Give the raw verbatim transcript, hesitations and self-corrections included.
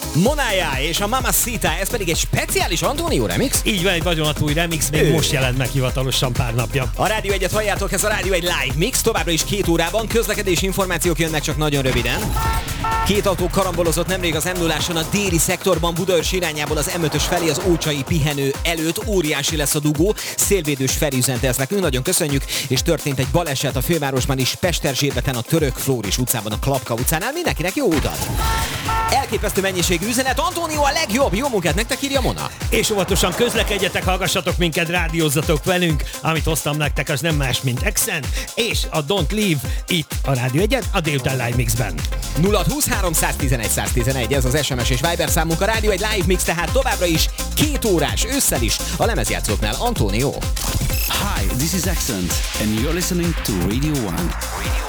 Monája és a Mamacita, ez pedig egy speciális Antonio remix? Így van, egy vadonatúj remix, még ő. most jelent meg hivatalosan pár napja. A Rádió egyet halljátok, ez a Rádió egy live mix, továbbra is két órában, közlekedési információk jönnek csak nagyon röviden. Két autó karambolozott nemrég az em nulláson a déli szektorban, Budaörs irányából az em ötös felé az Ócsai pihenő előtt. Óriási lesz a dugó, szélvédős Feri üzente ezt nekünk, nagyon köszönjük, és történt egy baleset a fővárosban is, Pesterzsérbeten a Török Flóris utcában, a Klapka utcánál. Mindenkinek jó utat! Elképesztő mennyiségű üzenet, Antonio a legjobb, jó munkát nektek, írja Mona. És óvatosan közlekedjetek, hallgassatok minket, rádiózzatok velünk, amit hoztam nektek, az nem más, mint Accent, és a Don't Leave itt a Rádió egyen, a délután Live Mixben. nulla húsz háromszáztizenegy száztizenegy, ez az es em es és Viber számunk, a Rádió egy Live Mix, tehát továbbra is két órás ősszel is a lemezjátszóknál. Antonio. Hi, this is Accent, and you're listening to Radio One. Radio